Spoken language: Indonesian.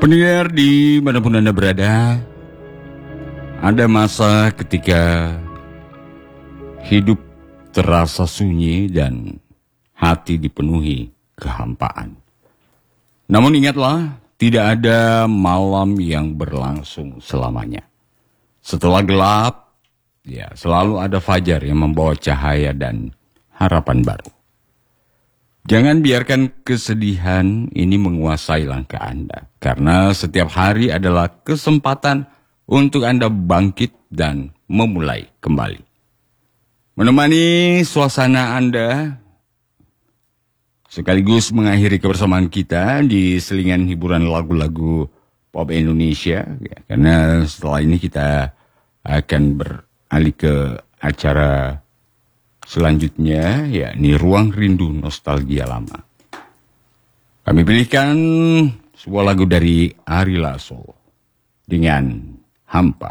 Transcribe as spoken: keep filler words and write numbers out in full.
Pendengar di manapun Anda berada, ada masa ketika hidup terasa sunyi dan hati dipenuhi kehampaan. Namun ingatlah, tidak ada malam yang berlangsung selamanya. Setelah gelap, ya selalu ada fajar yang membawa cahaya dan harapan baru. Jangan biarkan kesedihan ini menguasai langkah Anda, karena setiap hari adalah kesempatan untuk Anda bangkit dan memulai kembali. Menemani suasana Anda, sekaligus mengakhiri kebersamaan kita di selingan hiburan lagu-lagu pop Indonesia, ya, karena setelah ini kita akan beralih ke acara selanjutnya, yakni Ruang Rindu Nostalgia Lama. Kami pilihkan sebuah lagu dari Ari Lasso dengan Hampa.